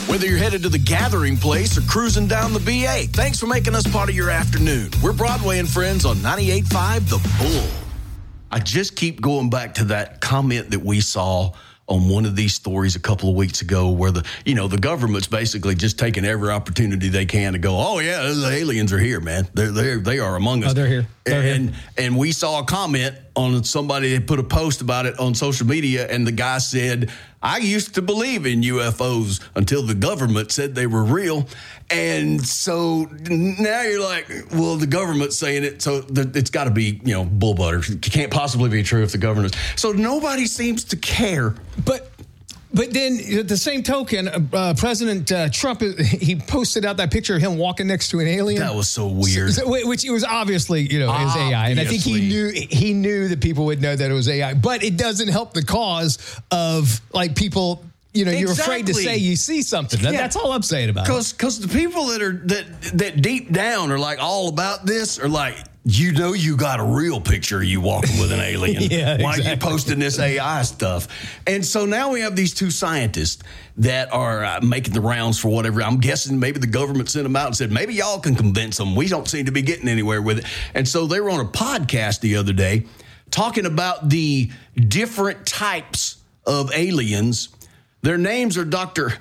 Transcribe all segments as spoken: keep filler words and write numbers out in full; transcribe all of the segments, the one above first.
Whether you're headed to the Gathering Place or cruising down the B A, thanks for making us part of your afternoon. We're Broadway and Friends on ninety-eight point five The Bull. I just keep going back to that comment that we saw on one of these stories a couple of weeks ago where the, you know, the government's basically just taking every opportunity they can to go, oh, yeah, the aliens are here, man. They're, they're, they are among us. Oh, they're here. They're and, here. And we saw a comment on somebody that put a post about it on social media, and the guy said, I used to believe in U F Os until the government said they were real. And so now you're like, well, the government's saying it, so it's got to be, you know, bull butter. It can't possibly be true if the government is. So nobody seems to care. But but then at the same token, uh, President uh, Trump, he posted out that picture of him walking next to an alien. That was so weird. So, which it was obviously, you know, is A I. And I think he knew he knew that people would know that it was A I. But it doesn't help the cause of, like, people... You know, you're exactly. afraid to say you see something. That, yeah. That's all I'm saying about Cause, it. Because the people that are that that deep down are like all about this are like, you know, you got a real picture of you walking with an alien. yeah, Why exactly. are you posting this A I stuff? And so now we have these two scientists that are uh, making the rounds for whatever. I'm guessing maybe the government sent them out and said, maybe y'all can convince them. We don't seem to be getting anywhere with it. And so they were on a podcast the other day talking about the different types of aliens. Their names are Doctor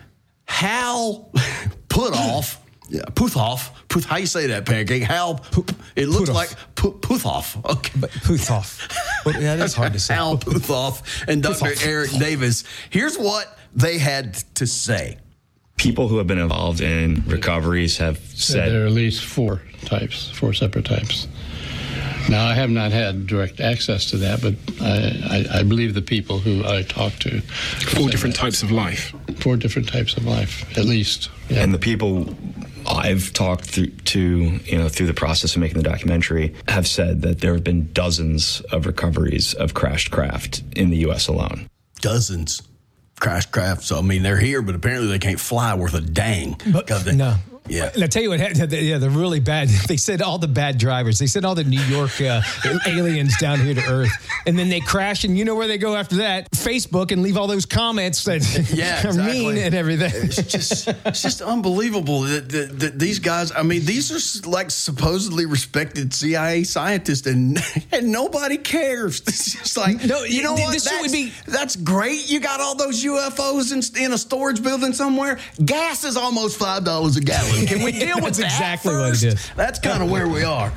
Hal Puthoff. Yeah, Puthoff. Puth, how you say that, Pancake? Hal. P- it looks Puthoff. like P- Puthoff. Okay. But Puthoff. Well, yeah, that's hard to say. Hal Puthoff and Doctor Puthoff. Eric Davis. Here's what they had to say. People who have been involved in recoveries have said there are at least four types, four separate types. Now, I have not had direct access to that, but I, I, I believe the people who I talked to. Four different that. types of life. Four different types of life, at least. Yeah. And the people I've talked through, to, you know, through the process of making the documentary have said that there have been dozens of recoveries of crashed craft in the U S alone. Dozens. Crashed craft. So, I mean, they're here, but apparently they can't fly worth a dang. But, they, no. Yeah. And I tell you what, yeah, the really bad, they said all the bad drivers, they sent all the New York uh, aliens down here to Earth, and then they crash, and you know where they go after that? Facebook, and leave all those comments that yeah, are exactly. mean and everything. It's just, it's just unbelievable that, that, that these guys, I mean, these are like supposedly respected C I A scientists, and and nobody cares. It's just like, no, you know what? This That's, would be, that's great. You got all those U F Os in, in a storage building somewhere. Gas is almost five dollars a gallon. Can we deal with That's that exactly first? what it is. That's kind of where we are.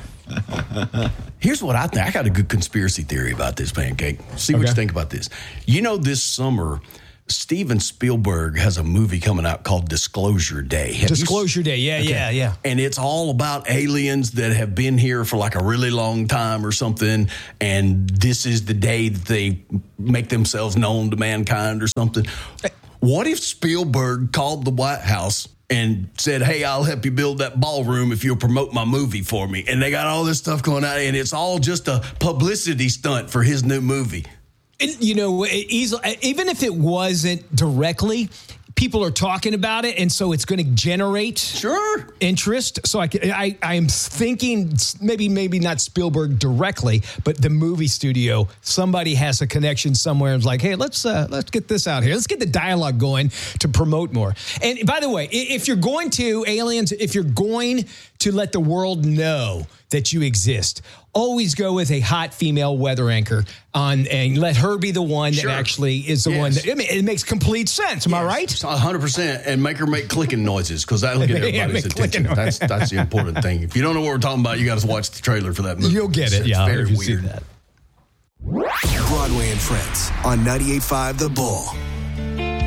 Here's what I think. I got a good conspiracy theory about this, Pancake. See what Okay. you think about this. You know, this summer, Steven Spielberg has a movie coming out called Disclosure Day. Have Disclosure you, Day, yeah, okay. yeah, yeah. And it's all about aliens that have been here for like a really long time or something, and this is the day that they make themselves known to mankind or something. What if Spielberg called the White House and said, hey, I'll help you build that ballroom if you'll promote my movie for me? And they got all this stuff going on, and it's all just a publicity stunt for his new movie. And, you know, easily, even if it wasn't directly, people are talking about it, and so it's going to generate sure interest. So I, I, I'm thinking maybe, maybe not Spielberg directly, but the movie studio. Somebody has a connection somewhere and is like, hey, let's uh, let's get this out here. Let's get the dialogue going to promote more. And by the way, if you're going to aliens, if you're going to let the world know that you exist, always go with a hot female weather anchor on, and let her be the one sure. that actually is the yes. one that, I mean, it makes complete sense. Am yes. I right? one hundred percent. And make her make clicking noises, because that'll get Yeah, everybody's make attention. clicking That's that's the important thing. If you don't know what we're talking about, you got to watch the trailer for that movie. You'll get it's, it. It's Yeah, very if you weird. see that. Broadway and Friends on ninety-eight point five The Bull.